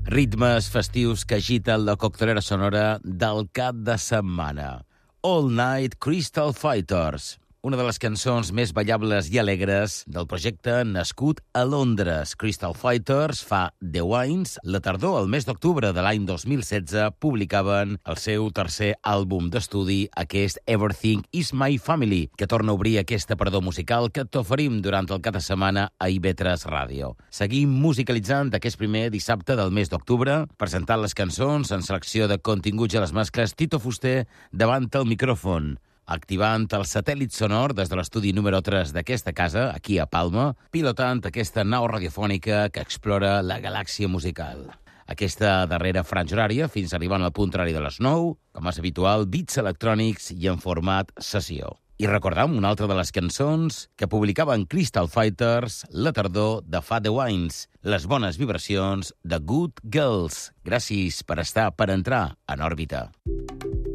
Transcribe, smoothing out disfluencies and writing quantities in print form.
Ritmes festius que agiten la coctelera sonora del cap de setmana. All Night Crystal Fighters, una de les cançons més ballables i alegres del projecte nascut a Londres. Crystal Fighters fa 10 anys, la tardor, el mes d'octubre de l'any 2016, publicaven el seu tercer àlbum d'estudi, aquest Everything is My Family, que torna a obrir aquesta perdó musical que t'oferim durant el cap de setmana a IB3 Ràdio. Seguim musicalitzant aquest primer dissabte del mes d'octubre, presentant les cançons en selecció de continguts i les mescles Tito Fuster davant el micròfon, activant el satèl·lit sonor des de l'estudi número 3 d'aquesta casa, aquí a Palma, pilotant aquesta nau radiofònica que explora la galàxia musical. Aquesta darrera franja horària, fins arribant al punt horari de les 9, com és habitual, beats electrònics i en format sessió. I recordam una altra de les cançons que publicaven Crystal Fighters la tardor de fa 10 anys, les bones vibracions de Good Girls. Gràcies per estar, per entrar en òrbita.